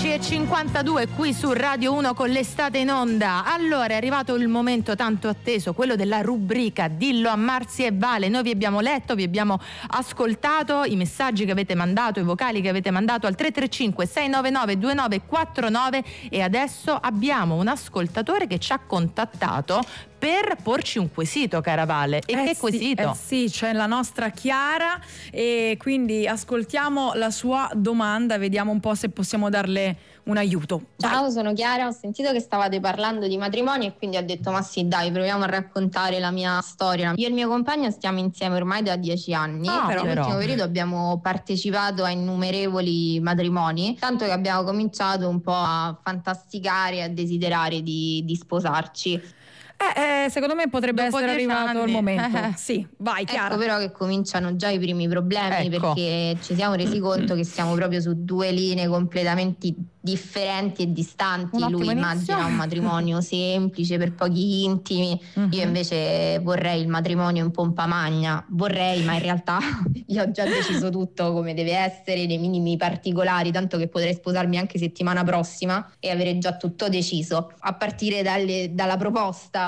11:52 qui su Radio 1 con l'estate in onda. Allora è arrivato il momento tanto atteso, quello della rubrica Dillo a Marzia e Vale. Noi vi abbiamo letto, vi abbiamo ascoltato i messaggi che avete mandato, i vocali che avete mandato al 335 699 2949 e adesso abbiamo un ascoltatore che ci ha contattato per porci un quesito, cara Vale. E che quesito? Sì, c'è la nostra Chiara e quindi ascoltiamo la sua domanda, vediamo un po' se possiamo darle un aiuto. Ciao, sono Chiara, ho sentito che stavate parlando di matrimonio e quindi ho detto ma sì dai, proviamo a raccontare la mia storia. Io e il mio compagno stiamo insieme ormai da 10 anni, però nell'ultimo periodo abbiamo partecipato a innumerevoli matrimoni, tanto che abbiamo cominciato un po' a fantasticare e a desiderare di sposarci. Secondo me potrebbe essere arrivato il momento. Sì, vai Chiara. Ecco però che cominciano già i primi problemi, perché ci siamo resi conto che siamo proprio su due linee completamente differenti e distanti. Lui immagina un matrimonio semplice per pochi intimi, io invece vorrei il matrimonio in pompa magna. Vorrei, ma in realtà io ho già deciso tutto come deve essere, nei minimi particolari, tanto che potrei sposarmi anche settimana prossima e avere già tutto deciso. A partire dalla proposta,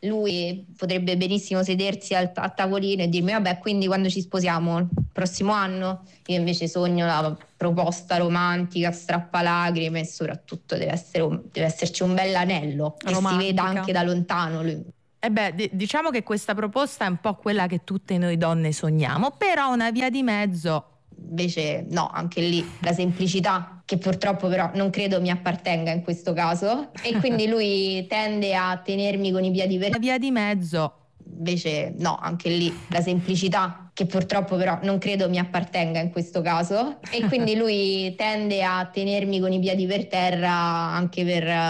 lui potrebbe benissimo sedersi a tavolino e dirmi vabbè, quindi quando ci sposiamo? Il prossimo anno? Io invece sogno la proposta romantica, strappalacrime e soprattutto deve esserci un bell'anello che si veda anche da lontano. Lui. Diciamo che questa proposta è un po' quella che tutte noi donne sogniamo, però una via di mezzo. Invece no, anche lì la semplicità, che purtroppo però non credo mi appartenga in questo caso, e quindi lui tende a tenermi con i piedi per via di mezzo. Invece no, anche lì la semplicità, che purtroppo però non credo mi appartenga in questo caso, e quindi lui tende a tenermi con i piedi per terra anche per